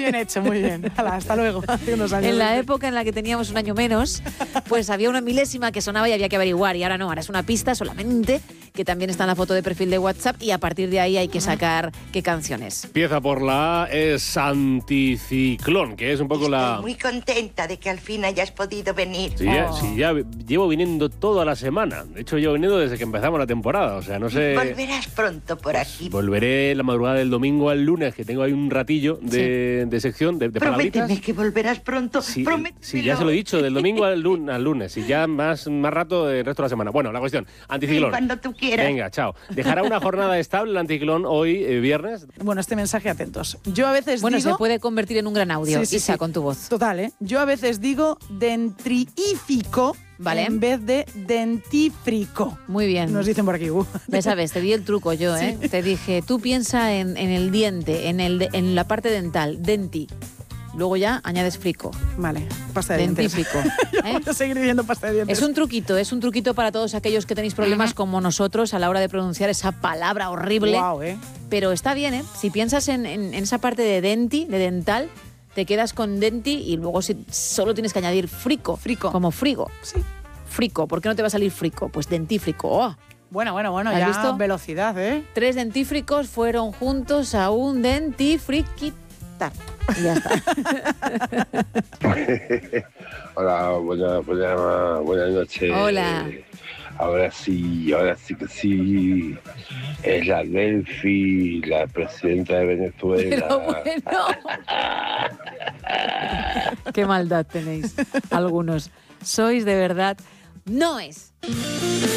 bien hecho, muy bien. Hala, hasta luego. Hace unos años. En la época en la que teníamos un año menos, pues había una milésima que sonaba y había que averiguar. Y ahora no, ahora es una pista solamente, que también está en la foto de perfil de WhatsApp, y a partir de ahí hay que sacar qué canciones. Empieza por la A, es Anticiclón, que es un poco Estoy muy contenta de que al fin hayas podido venir. Sí, ya llevo viniendo toda la semana. De hecho, llevo viniendo desde que empezamos la temporada. O sea, no sé... Volverás pronto por aquí. Volveré la madrugada del domingo al lunes, que tengo ahí un ratillo de sección, de palabritas. Prométeme que volverás pronto. Sí, Prométemelo. sí, ya se lo he dicho, del domingo al lunes. Y ya más rato del resto de la semana. Bueno, la cuestión, Anticiclón. Cuando tú quieras. Venga, chao. ¿Dejará una jornada estable el Anticiclón hoy, viernes? Bueno, este mensaje, atentos. Yo a veces Bueno, digo... se puede convertir en un gran audio, Sí, Isa, sí. con tu voz. Total, ¿eh? Yo a veces digo dentriífico, Vale. en vez de dentífrico. Muy bien. Nos dicen por aquí. Ya sabes, te di el truco yo, ¿eh? Sí. Te dije, tú piensa en el diente, en la parte dental, denti. Luego ya añades frico. Vale, pasta de dientes. Dentífrico. ¿eh? Voy a seguir diciendo pasta de dientes. Es un truquito para todos aquellos que tenéis problemas como nosotros a la hora de pronunciar esa palabra horrible. Guau, Pero está bien, ¿eh? Si piensas en esa parte de denti, de dental, te quedas con denti y luego solo tienes que añadir frico. Frico. Como frigo. Sí. Frico. ¿Por qué no te va a salir frico? Pues dentífrico. ¡Oh! Bueno, ¿Has ya visto? velocidad, ¿eh? 3 dentífricos fueron juntos a un dentifriquitar. Y ya está. Hola, buenas noches. Hola. Ahora sí que sí. Es la Delphi, la presidenta de Venezuela. Pero bueno. Qué maldad tenéis algunos. Sois de verdad. No es.